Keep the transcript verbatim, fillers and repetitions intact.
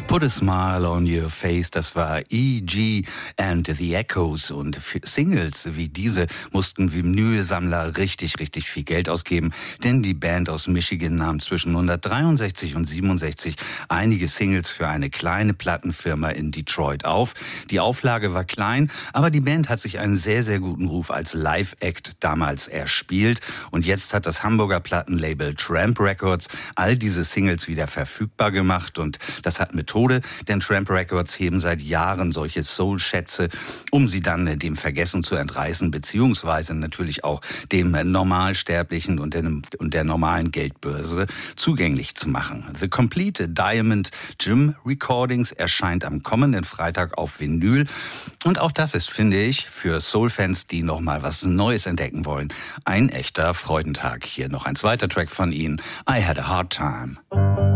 Put a Smile on Your Face, das war E G and the Echoes. Und für Singles wie diese mussten Vinylsammler richtig, richtig viel Geld ausgeben, denn die Band aus Michigan nahm zwischen neunzehnhundertdreiundsechzig und siebenundsechzig einige Singles für eine kleine Plattenfirma in Detroit auf. Die Auflage war klein, aber die Band hat sich einen sehr, sehr guten Ruf als Live-Act damals erspielt. Und jetzt hat das Hamburger Plattenlabel Tramp Records all diese Singles wieder verfügbar gemacht. Und das hat Methode, denn Tramp Records heben seit Jahren solche Soul-Schätze, um sie dann dem Vergessen zu entreißen, beziehungsweise natürlich auch dem Normalsterblichen und der, und der normalen Geldbörse zugänglich zu machen. The Complete Diamond Gym Recordings erscheint am kommenden Freitag auf Vinyl. Und auch das ist, finde ich, für Soul-Fans, die noch mal was Neues entdecken wollen, ein echter Freudentag. Hier noch ein zweiter Track von ihnen, I Had a Hard Time.